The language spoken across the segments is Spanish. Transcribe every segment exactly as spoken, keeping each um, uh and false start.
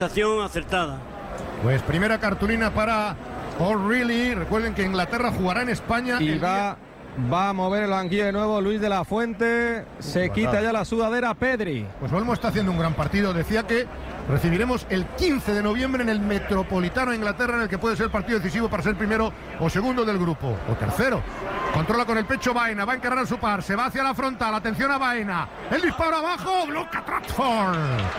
acertada. Pues primera cartulina para O'Reilly. Recuerden que Inglaterra jugará en España. Y va, va a mover el banquillo de nuevo Luis de la Fuente. Se uh, quita ya la sudadera Pedri. Pues Olmo está haciendo un gran partido. Decía que recibiremos el quince de noviembre en el Metropolitano de Inglaterra, en el que puede ser el partido decisivo para ser primero o segundo del grupo, o tercero. Controla con el pecho Baena, va a encarar a su par, se va hacia la frontal, atención a Baena, el disparo abajo, bloca Trafford,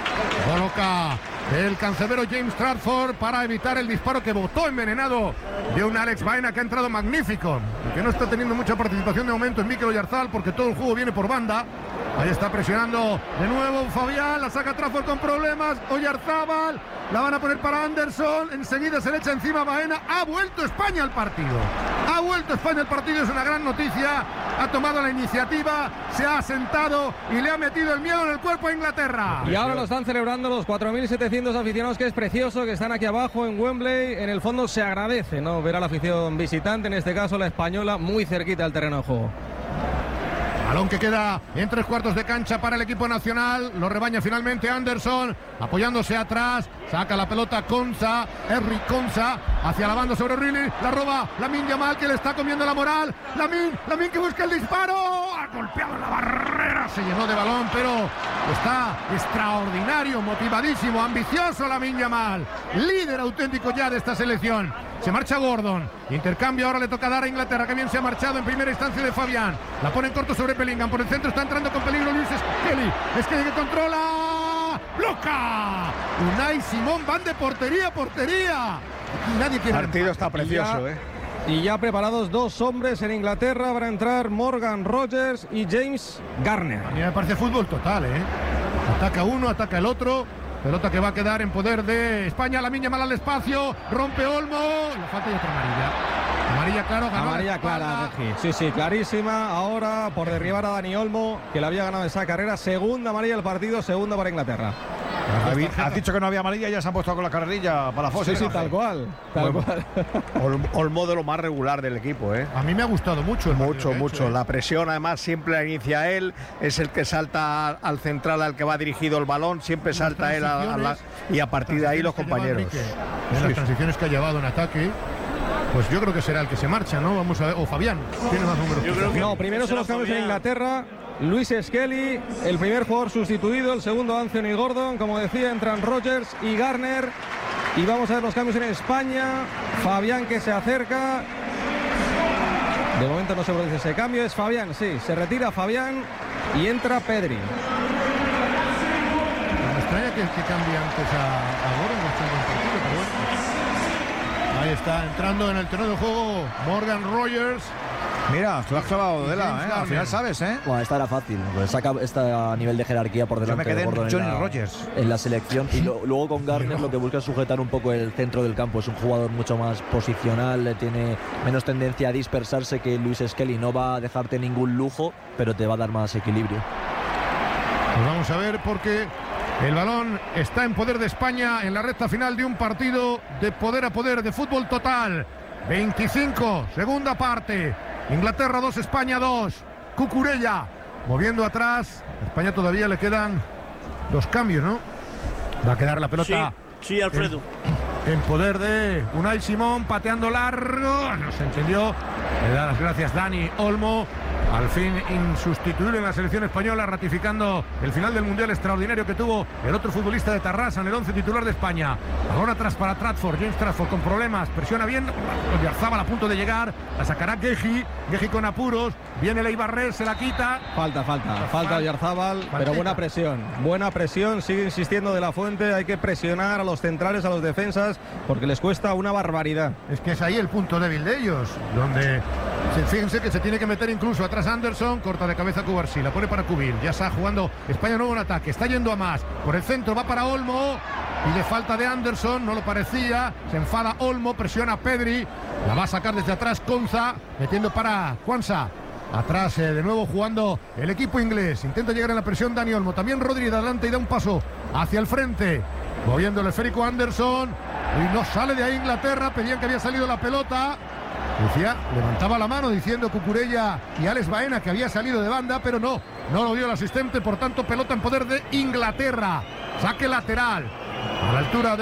coloca el cancerbero James Trafford para evitar el disparo que botó envenenado de un Alex Baena, que ha entrado magnífico, y que no está teniendo mucha participación de momento en Mikel Oyarzabal, porque todo el juego viene por banda. Ahí está presionando de nuevo Fabián, la saca Trafford con problemas, Oyarzabal, la van a poner para Anderson, enseguida se le echa encima Baena. Ha vuelto España al partido, ha vuelto España al partido, es una gran noticia, ha tomado la iniciativa, se ha sentado y le ha metido el miedo en el cuerpo a Inglaterra. Y ahora lo están celebrando los cuatro mil setecientos aficionados, que es precioso, que están aquí abajo en Wembley. En el fondo se agradece, ¿no?, ver a la afición visitante, en este caso la española, muy cerquita del terreno de juego. Balón que queda en tres cuartos de cancha para el equipo nacional. Lo rebaña finalmente Anderson, apoyándose atrás. Saca la pelota Konsa, Henry Konsa, hacia la banda sobre O'Reilly. La roba Lamine Yamal, que le está comiendo la moral. Lamine, Lamine que busca el disparo. Ha golpeado la barrera, se llenó de balón, pero está extraordinario, motivadísimo, ambicioso Lamine Yamal. Líder auténtico ya de esta selección. Se marcha Gordon, intercambio, ahora le toca dar a Inglaterra, que bien se ha marchado en primera instancia de Fabián. La pone en corto sobre Bellingham, por el centro está entrando con peligro Luis Skelly. Skelly que controla, bloca. Unai Simón, van de portería a portería. Nadie quiere. El partido está precioso, ya, eh. Y ya preparados dos hombres en Inglaterra, van a entrar Morgan Rogers y James Garner. A mí me parece fútbol total, eh. Ataca uno, ataca el otro. Pelota que va a quedar en poder de España. Lamine Yamal al espacio, rompe Olmo. Le falta y otra amarilla. Amarilla, claro, ganó. Amarilla clara, sí, sí, clarísima. Ahora por derribar a Dani Olmo, que le había ganado esa carrera. Segunda amarilla del partido, segunda para Inglaterra. Has dicho que no había amarilla, ya se han puesto con la carrerilla para la fosa. Sí, sí, tal cual, tal bueno, cual. Olmo de lo más regular del equipo, ¿eh? A mí me ha gustado mucho el Mucho, partido, mucho. ¿eh? La presión, además, siempre la inicia él. Es el que salta al central, al que va dirigido el balón. Siempre salta él a, a la, y a partir de ahí los compañeros. En las sí, transiciones que ha llevado en ataque, pues yo creo que será el que se marcha, ¿no? Vamos a ver. O Fabián, tiene más números. Yo creo que no, primero son los cambios en Inglaterra. Luis Skelly, el primer jugador sustituido, el segundo Anthony Gordon, como decía, entran Rogers y Garner. Y vamos a ver los cambios en España. Fabián, que se acerca. De momento no se produce ese cambio, es Fabián, sí, se retira Fabián y entra Pedri. Me extraña que, que cambie antes a, a Gordon, no está en buen partido, pero bueno. Ahí está, entrando en el terreno de juego Morgan Rogers. Mira, te lo has clavado de la, ¿eh? Al final sabes, ¿eh? Bueno, esta era fácil, pues saca está a nivel de jerarquía por delante. Yo me quedé de Gordon en Johnny en la, Rogers en la selección. Y lo, luego con Garner lo que busca es sujetar un poco el centro del campo. Es un jugador mucho más posicional, tiene menos tendencia a dispersarse que Luis Skelly. No va a dejarte ningún lujo, pero te va a dar más equilibrio. Pues vamos a ver, porque el balón está en poder de España en la recta final de un partido de poder a poder, de fútbol total. veinticinco, segunda parte. Inglaterra dos, España dos. Cucurella moviendo atrás. A España todavía le quedan dos cambios, ¿no? Va a quedar la pelota. Sí, sí, Alfredo. En, en poder de Unai Simón, pateando largo. No se entendió. Le da las gracias Dani Olmo. Al fin insustituible en la selección española, ratificando el final del Mundial extraordinario que tuvo el otro futbolista de Tarrasa en el once titular de España. Ahora atrás para Trafford, James Trafford con problemas, presiona bien, Oyarzabal a punto de llegar, la sacará Guehi, Guehi con apuros, viene Leibarrer, se la quita. Falta, falta, falta Oyarzabal, pero buena presión, buena presión, sigue insistiendo de la Fuente, hay que presionar a los centrales, a los defensas, porque les cuesta una barbaridad. Es que es ahí el punto débil de ellos, donde fíjense que se tiene que meter incluso atrás Anderson, corta de cabeza Cubarsí, la pone para Cubil, ya está jugando España nuevo en ataque, está yendo a más, por el centro va para Olmo, y de falta de Anderson, no lo parecía, se enfada Olmo, presiona a Pedri, la va a sacar desde atrás Konsa, metiendo para Kwanza, atrás eh, de nuevo jugando el equipo inglés, intenta llegar en la presión Dani Olmo, también Rodri de adelante y da un paso hacia el frente, moviendo el esférico Anderson, y no sale de ahí Inglaterra, pedían que había salido la pelota. Decía, levantaba la mano diciendo Cucurella y Alex Baena que había salido de banda, pero no, no lo vio el asistente, por tanto pelota en poder de Inglaterra, saque lateral, a la altura de